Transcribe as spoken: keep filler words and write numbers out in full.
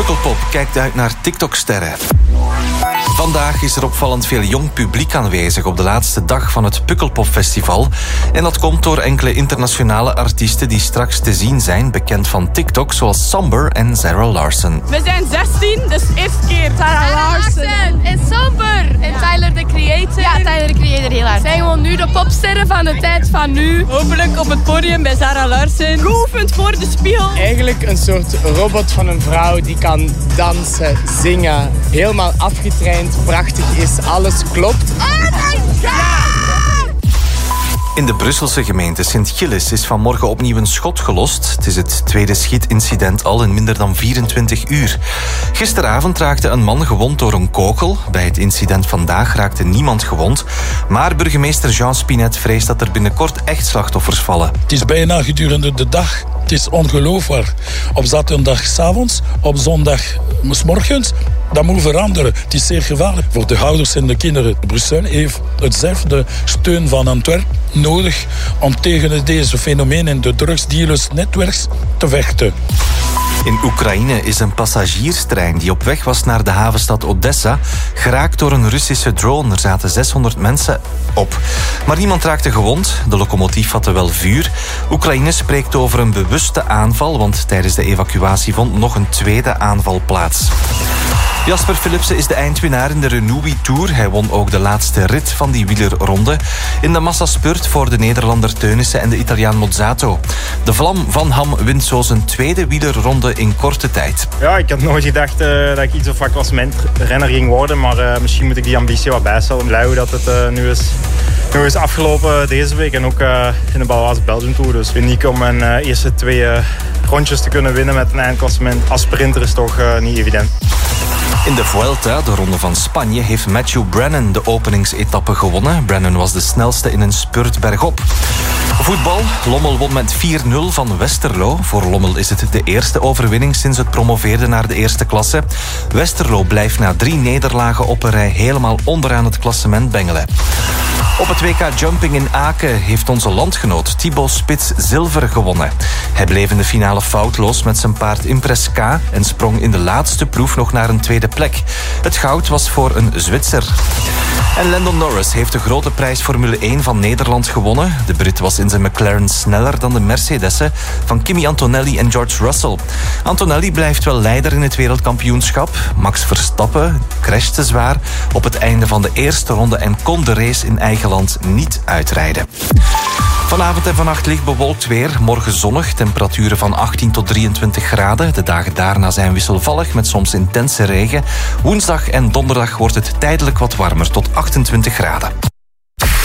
Pukkelpop kijkt uit naar TikTok-sterren. Vandaag is er opvallend veel jong publiek aanwezig op de laatste dag van het Pukkelpop-festival. En dat komt door enkele internationale artiesten die straks te zien zijn, bekend van TikTok, zoals Somber en Zara Larsson. We zijn zestien, dus eerste keer. Zara Larsson en Somber en ja. Tyler, the Creator. Ja, Tyler, the Creator, heel hard. Zijn gewoon nu de popsterren van de tijd van nu. Hopelijk op het podium bij Zara Larsson. Geoefend voor de spiegel. Eigenlijk een soort robot van een vrouw die kan dansen, zingen, helemaal afgetraind, prachtig is, alles klopt. Oh my god! In de Brusselse gemeente Sint-Gilles is vanmorgen opnieuw een schot gelost. Het is het tweede schietincident al in minder dan vierentwintig uur. Gisteravond raakte een man gewond door een kogel. Bij het incident vandaag raakte niemand gewond. Maar burgemeester Jean Spinet vreest dat er binnenkort echt slachtoffers vallen. Het is bijna gedurende de dag. Het is ongelooflijk. Op zaterdagavond, op zondag 's morgens, dat moet veranderen. Het is zeer gevaarlijk voor de ouders en de kinderen. Brussel heeft hetzelfde steun van Antwerpen nodig om tegen deze fenomenen de drugsdealersnetwerks te vechten. In Oekraïne is een passagierstrein die op weg was naar de havenstad Odessa geraakt door een Russische drone. Er zaten zeshonderd mensen op. Maar niemand raakte gewond. De locomotief vatte wel vuur. Oekraïne spreekt over een bewuste aanval, want tijdens de evacuatie vond nog een tweede aanval plaats. Jasper Philipsen is de eindwinnaar in de Renoui Tour. Hij won ook de laatste rit van die wielerronde. In de massaspurt voor de Nederlander Teunissen en de Italiaan Mozzato. De vlam van Ham wint zo zijn tweede wielerronde in korte tijd. Ja, ik had nooit gedacht uh, dat ik iets of wat klassementrenner ging worden. Maar uh, misschien moet ik die ambitie wat bijstellen. Blij hoe dat het uh, nu is. Nu is afgelopen deze week en ook uh, in de Baloise Belgium Tour. Dus uniek om mijn uh, eerste twee uh, rondjes te kunnen winnen met een eindklassement. Als sprinter is toch uh, niet evident. In de Vuelta, de ronde van Spanje, heeft Matthew Brennan de openingsetappe gewonnen. Brennan was de snelste in een spurt bergop. Voetbal. Lommel won met vier nul van Westerlo. Voor Lommel is het de eerste overwinning sinds het promoveerde naar de eerste klasse. Westerlo blijft na drie nederlagen op een rij helemaal onderaan het klassement bengelen. Op het W K Jumping in Aken heeft onze landgenoot Thibaut Spits zilver gewonnen. Hij bleef in de finale foutloos met zijn paard Impress K en sprong in de laatste proef nog naar een tweede plek. Het goud was voor een Zwitser. En Lando Norris heeft de grote prijs Formule één van Nederland gewonnen. De Brit was in zijn McLaren sneller dan de Mercedes'en van Kimi Antonelli en George Russell. Antonelli blijft wel leider in het wereldkampioenschap. Max Verstappen crashte zwaar op het einde van de eerste ronde en kon de race in eigen land niet uitrijden. Vanavond en vannacht licht bewolkt weer. Morgen zonnig, temperaturen van achttien tot drieëntwintig graden. De dagen daarna zijn wisselvallig met soms intense regen. Woensdag en donderdag wordt het tijdelijk wat warmer tot achtentwintig graden.